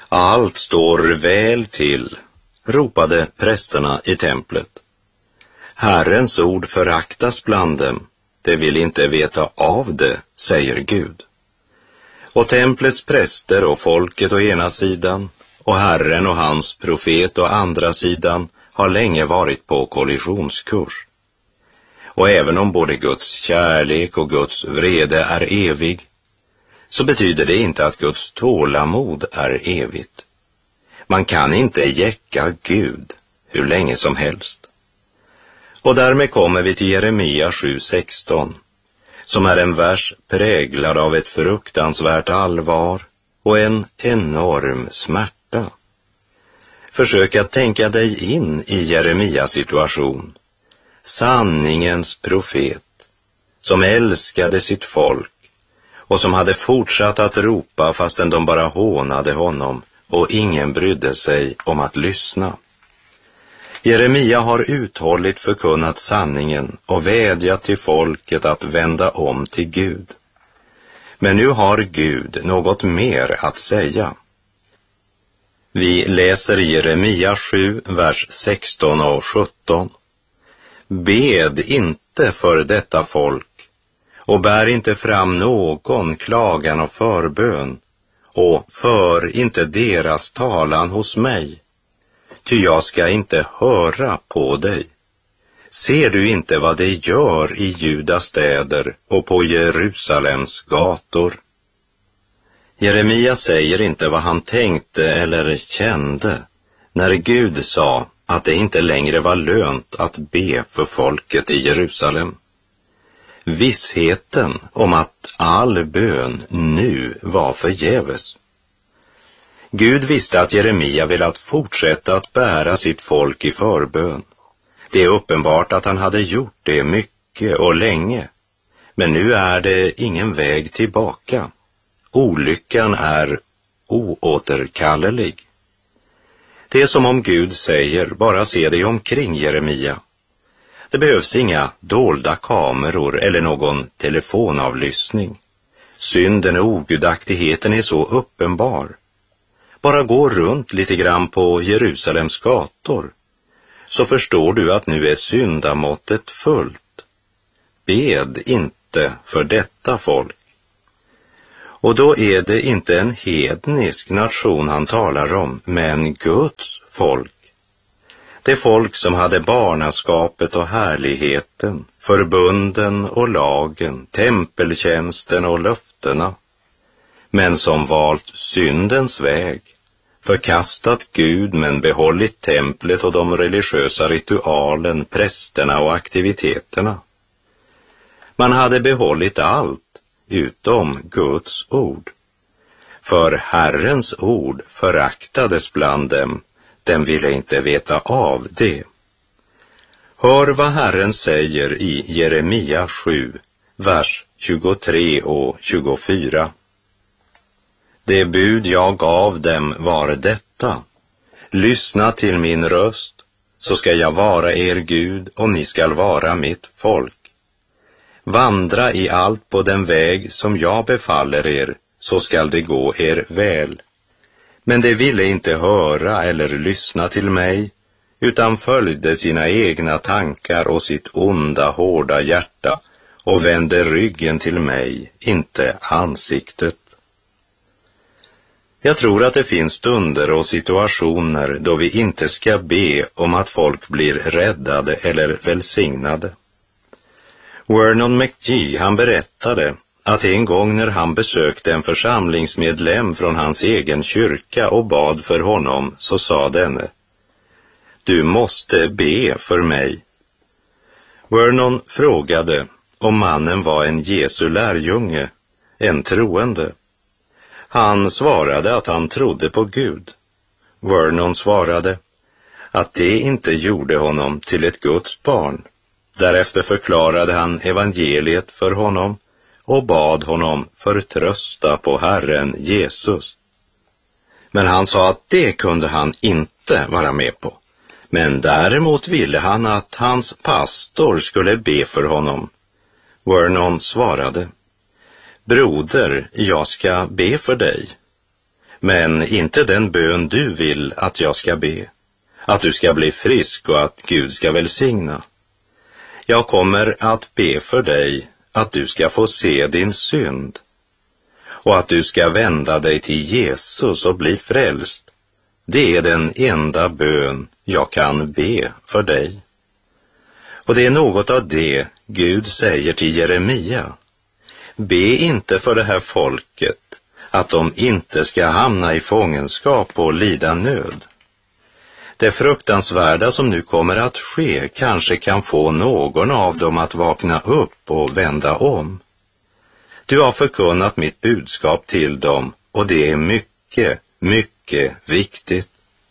Allt står väl till, ropade prästerna i templet. Herrens ord föraktas bland dem, de vill inte veta av det, säger Gud. Och templets präster och folket å ena sidan och Herren och hans profet å andra sidan har länge varit på kollisionskurs. Och även om både Guds kärlek och Guds vrede är evig, så betyder det inte att Guds tålamod är evigt. Man kan inte jäcka Gud hur länge som helst. Och därmed kommer vi till Jeremia 7:16, som är en vers präglad av ett fruktansvärt allvar och en enorm smärta. Försök att tänka dig in i Jeremias situation. Sanningens profet, som älskade sitt folk och som hade fortsatt att ropa fastän de bara hånade honom och ingen brydde sig om att lyssna. Jeremia har uthålligt förkunnat sanningen och vädjat till folket att vända om till Gud. Men nu har Gud något mer att säga. Vi läser Jeremia 7, vers 16 och 17. Bed inte för detta folk och bär inte fram någon klagan och förbön och för inte deras talan hos mig. Ty jag ska inte höra på dig. Ser du inte vad det gör i Judas städer och på Jerusalems gator? Jeremia säger inte vad han tänkte eller kände när Gud sa att det inte längre var lönt att be för folket i Jerusalem. Vissheten om att all bön nu var förgäves. Gud visste att Jeremia velat fortsätta att bära sitt folk i förbön. Det är uppenbart att han hade gjort det mycket och länge. Men nu är det ingen väg tillbaka. Olyckan är oåterkallelig. Det är som om Gud säger, bara se dig omkring, Jeremia. Det behövs inga dolda kameror eller någon telefonavlyssning. Synden och ogudaktigheten är så uppenbar. Bara gå runt lite grann på Jerusalems gator, så förstår du att nu är syndamåttet fullt. Bed inte för detta folk. Och då är det inte en hednisk nation han talar om, men Guds folk. Det folk som hade barnaskapet och härligheten, förbunden och lagen, tempeltjänsten och löftena, men som valt syndens väg, förkastat Gud men behållit templet och de religiösa ritualen, prästerna och aktiviteterna. Man hade behållit allt utom Guds ord. För Herrens ord föraktades bland dem, den ville inte veta av det. Hör vad Herren säger i Jeremia 7, vers 23 och 24. Det bud jag gav dem var detta: lyssna till min röst, så ska jag vara er Gud och ni skall vara mitt folk. Vandra i allt på den väg som jag befaller er, så skall det gå er väl. Men de ville inte höra eller lyssna till mig, utan följde sina egna tankar och sitt onda, hårda hjärta och vände ryggen till mig, inte ansiktet. Jag tror att det finns stunder och situationer då vi inte ska be om att folk blir räddade eller välsignade. Vernon McGee, han berättade att en gång när han besökte en församlingsmedlem från hans egen kyrka och bad för honom, så sa denne: du måste be för mig. Vernon frågade om mannen var en Jesu lärjunge, en troende. Han svarade att han trodde på Gud. Vernon svarade att det inte gjorde honom till ett Guds barn. Därefter förklarade han evangeliet för honom och bad honom förtrösta på Herren Jesus. Men han sa att det kunde han inte vara med på. Men däremot ville han att hans pastor skulle be för honom. Vernon svarade: broder, jag ska be för dig. men inte den bön du vill att jag ska be, att du ska bli frisk och att Gud ska välsigna. Jag kommer att be för dig att du ska få se din synd och att du ska vända dig till Jesus och bli frälst. Det är den enda bön jag kan be för dig. Och det är något av det Gud säger till Jeremia. Be inte för det här folket att de inte ska hamna i fångenskap och lida nöd. Det fruktansvärda som nu kommer att ske kanske kan få någon av dem att vakna upp och vända om. Du har förkunnat mitt budskap till dem och det är mycket, mycket viktigt.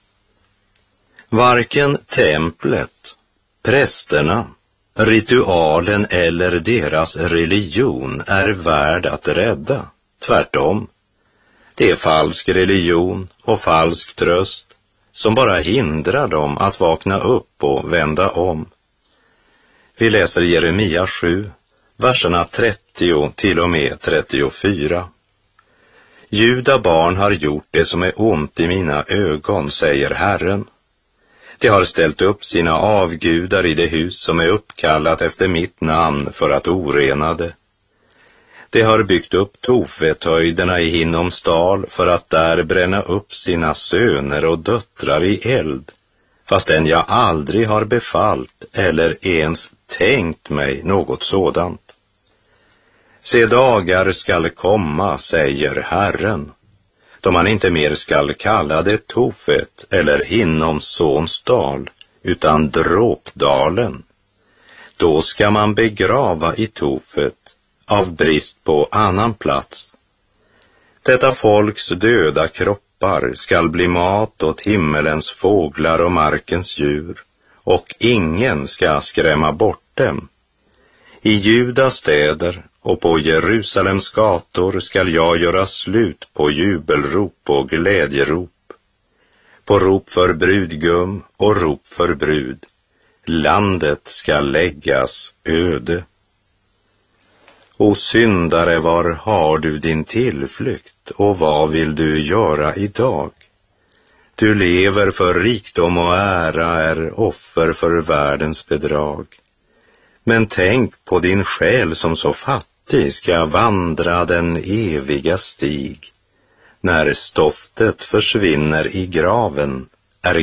Varken templet, prästerna, ritualen eller deras religion är värd att rädda. Tvärtom. Det är falsk religion och falsk tröst som bara hindrar dem att vakna upp och vända om. Vi läser Jeremia 7, verserna 30 till och med 34. Juda barn har gjort det som är ont i mina ögon, säger Herren. De har ställt upp sina avgudar i det hus som är uppkallat efter mitt namn för att orena det. De har byggt upp Tofethöjderna i Hinnomsdal för att där bränna upp sina söner och döttrar i eld, fastän jag aldrig har befallt eller ens tänkt mig något sådant. Se, dagar skall komma, säger Herren, då man inte mer skall kalla det Tofet eller Hinnoms sons dal, utan Dråpdalen. Då ska man begrava i Tofet av brist på annan plats. Detta folks döda kroppar skall bli mat åt himmelens fåglar och markens djur, och ingen ska skrämma bort dem. I Judas städer och på Jerusalems gator skall jag göra slut på jubelrop och glädjerop, på rop för brudgum och rop för brud. Landet ska läggas öde. O syndare, var har du din tillflykt och vad vill du göra idag? Du lever för rikdom och ära, är offer för världens bedrag. Men tänk på din själ som så fattig ska vandra den eviga stig. När stoftet försvinner i graven